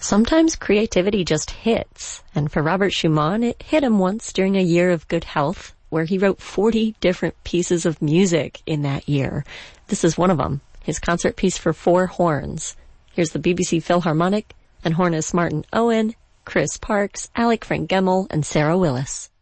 Sometimes creativity just hits, and for Robert Schumann, it hit him once during a year of good health, where he wrote 40 different pieces of music in that year. This is one of them, his concert piece for 4 horns. Here's the BBC Philharmonic and hornist Martin Owen, Chris Parks, Alec Frank Gemmell, and Sarah Willis.